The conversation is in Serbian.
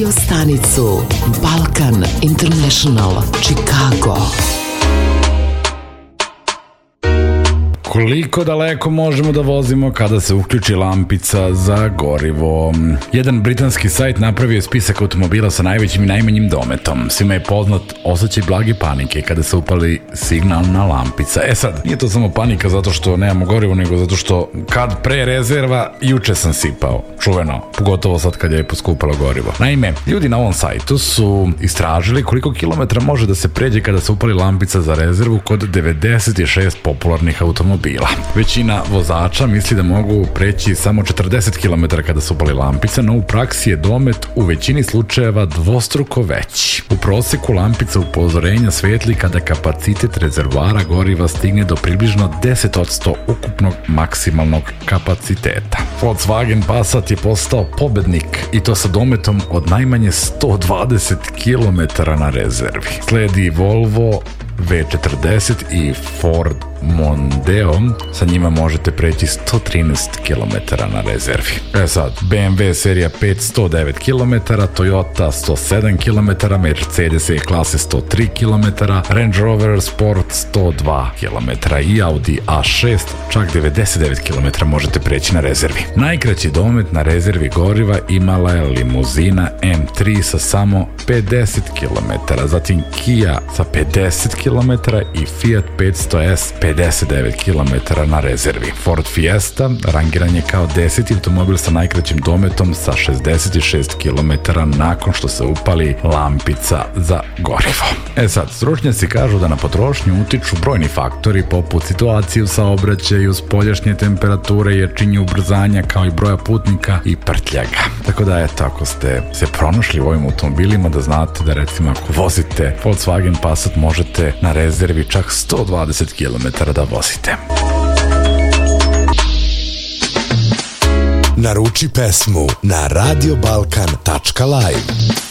Radio stanicu Balkan International, Chicago. Koliko daleko možemo da vozimo kada se uključi lampica za gorivo? Jedan britanski sajt napravio je spisak automobila sa najvećim i najmanjim dometom. Svima je poznat osjećaj blage panike kada se upali signalna lampica. Sad, nije to samo panika zato što nemamo gorivo, nego zato što kad pre rezerva, juče sam sipao. Čuveno, pogotovo sad kad je poskupalo gorivo. Naime, ljudi na ovom sajtu su istražili koliko kilometra može da se pređe kada se upali lampica za rezervu kod 96 popularnih automobila. Većina vozača misli da mogu preći samo 40 km kada se upali lampica, no u praksi je domet u većini slučajeva dvostruko veći. U proseku lampica upozorenja svetli kada kapacitet rezervoara goriva stigne do približno 10% ukupnog maksimalnog kapaciteta. Volkswagen Passat je postao pobednik i to sa dometom od najmanje 120 km na rezervi. Sledi Volvo V40 i Ford Mondeo, sa njima možete preći 113 km na rezervi. Sad, BMW serija 5 109 km, Toyota 107 km, Mercedes E-klase 103 km, Range Rover Sport 102 km i Audi A6 čak 99 km možete preći na rezervi. Najkraći domet na rezervi goriva imala je limuzina M3 sa samo 50 km, zatim Kia sa 50 km i Fiat 500S 59 km na rezervi. Ford Fiesta rangiran je kao 10. automobil sa najkraćim dometom sa 66 km nakon što se upali lampica za gorivo. Sad, stručnjaci kažu da na potrošnju utiču brojni faktori poput situacije u saobraćaju, spoljašnje temperature, jačine ubrzanja kao i broja putnika i prtljaga. Tako da ako ste se pronašli u ovim automobilima, da znate da recimo ako vozite Volkswagen Passat možete na rezervi čak 120 km da vozite. Naruči pesmu na radiobalkan.live.